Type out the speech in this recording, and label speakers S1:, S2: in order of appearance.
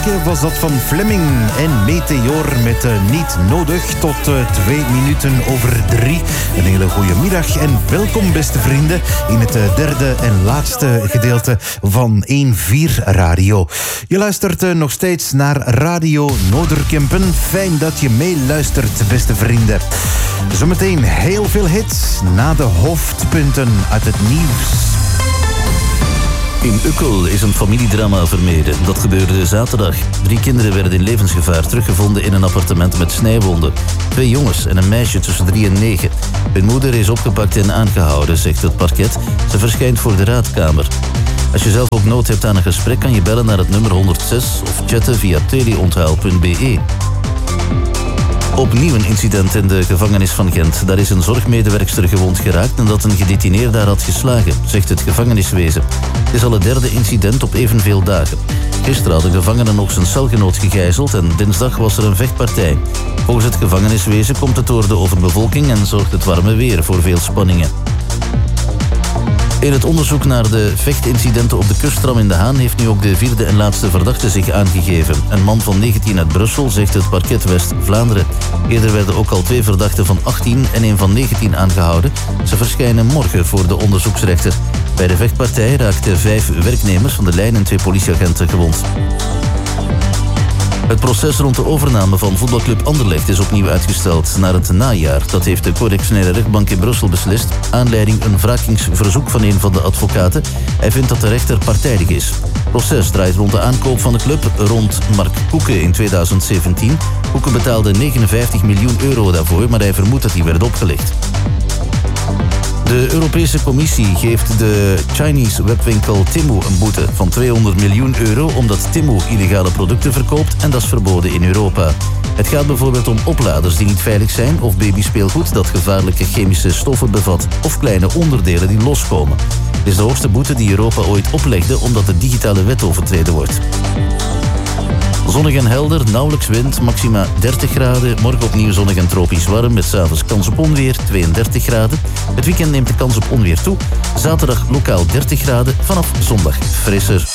S1: keer was dat van Fleming en Meteor met Niet Nodig tot 2 minuten over 3. Een hele goede middag en welkom beste vrienden in het derde en laatste gedeelte van 1-4 Radio. Je luistert nog steeds naar Radio Noorderkempen. Fijn dat je meeluistert beste vrienden. Zometeen heel veel hits na de hoofdpunten uit het nieuws.
S2: In Ukkel is een familiedrama vermeden. Dat gebeurde zaterdag. 3 kinderen werden in levensgevaar teruggevonden in een appartement met snijwonden. 2 jongens en een meisje tussen 3 en 9. Hun moeder is opgepakt en aangehouden, zegt het parket. Ze verschijnt voor de raadkamer. Als je zelf ook nood hebt aan een gesprek, kan je bellen naar het nummer 106 of chatten via teleonthaal.be. Opnieuw een incident in de gevangenis van Gent. Daar is een zorgmedewerkster gewond geraakt nadat een gedetineerde daar had geslagen, zegt het gevangeniswezen. Het is al het derde incident op evenveel dagen. Gisteren had een gevangene nog zijn celgenoot gegijzeld en dinsdag was er een vechtpartij. Volgens het gevangeniswezen komt het door de overbevolking en zorgt het warme weer voor veel spanningen. In het onderzoek naar de vechtincidenten op de kusttram in De Haan heeft nu ook de 4e en laatste verdachte zich aangegeven. Een man van 19 uit Brussel, zegt het parket West-Vlaanderen. Eerder werden ook al 2 verdachten van 18 en 1 van 19 aangehouden. Ze verschijnen morgen voor de onderzoeksrechter. Bij de vechtpartij raakten 5 werknemers van de lijn en 2 politieagenten gewond. Het proces rond de overname van voetbalclub Anderlecht is opnieuw uitgesteld naar het najaar. Dat heeft de correctionele rechtbank in Brussel beslist. Aanleiding een wrakingsverzoek van een van de advocaten. Hij vindt dat de rechter partijdig is. Het proces draait rond de aankoop van de club rond Mark Koeken in 2017. Koeken betaalde 59 miljoen euro daarvoor, maar hij vermoedt dat die werd opgelicht. De Europese Commissie geeft de Chinese webwinkel Temu een boete van 200 miljoen euro omdat Temu illegale producten verkoopt en dat is verboden in Europa. Het gaat bijvoorbeeld om opladers die niet veilig zijn of babyspeelgoed dat gevaarlijke chemische stoffen bevat of kleine onderdelen die loskomen. Het is de hoogste boete die Europa ooit oplegde omdat de digitale wet overtreden wordt. Zonnig en helder, nauwelijks wind, maxima 30 graden. Morgen opnieuw zonnig en tropisch warm, met 's avonds kans op onweer, 32 graden. Het weekend neemt de kans op onweer toe. Zaterdag lokaal 30 graden, vanaf zondag frisser.